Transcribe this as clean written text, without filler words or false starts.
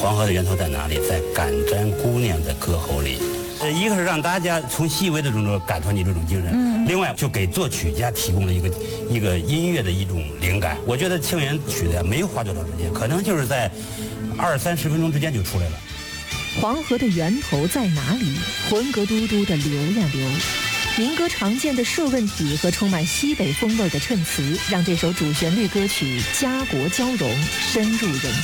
黄河的源头在哪里？在敢簪姑娘的歌喉里。一个是让大家从细微的这种感受你这种精神，另外就给作曲家提供了一个音乐的一种灵感。我觉得庆元曲的没有花多长时间，可能就是在20-30分钟之间就出来了。 黄河的源头在哪里？浑格嘟嘟的流呀流。民歌常见的设问体和充满西北风味的衬词，让这首主旋律歌曲家国交融，深入人心。